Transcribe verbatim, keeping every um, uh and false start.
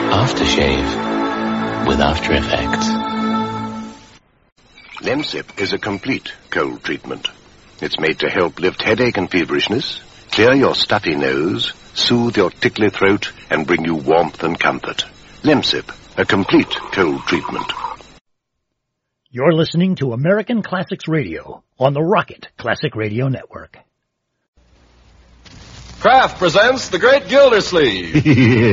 Aftershave with After Effects. Lemsip is a complete cold treatment. It's made to help lift headache and feverishness, clear your stuffy nose, soothe your tickly throat, and bring you warmth and comfort. Lemsip, a complete cold treatment. You're listening to American Classics Radio on the Rocket Classic Radio Network. Kraft presents The Great Gildersleeve.